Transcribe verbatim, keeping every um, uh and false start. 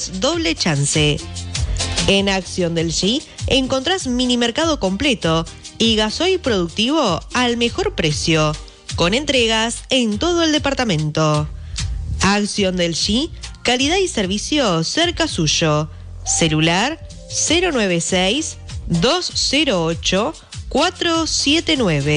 productos doble chance. En Acción del G encontrás mini mercado completo y gasoil productivo al mejor precio, con entregas en todo el departamento. Acción del G, calidad y servicio cerca suyo. Celular cero nueve seis, dos cero ocho, cuatro siete nueve.